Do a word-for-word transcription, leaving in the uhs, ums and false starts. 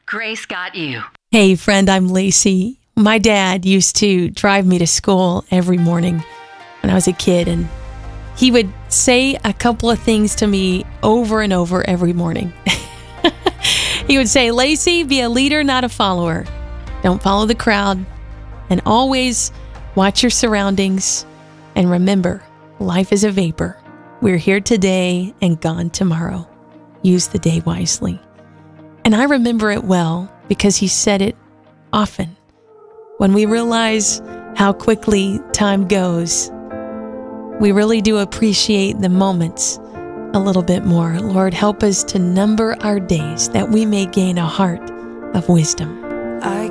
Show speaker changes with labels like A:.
A: Grace got you.
B: Hey, friend, I'm Lacey. My dad used to drive me to school every morning when I was a kid, and he would say a couple of things to me over and over every morning. He would say, Lacey, be a leader, not a follower. Don't follow the crowd, and always watch your surroundings. And remember, life is a vapor. We're here today and gone tomorrow. Use the day wisely. And I remember it well because he said it often. When we realize how quickly time goes, we really do appreciate the moments a little bit more. Lord, help us to number our days that we may gain a heart of wisdom.
C: I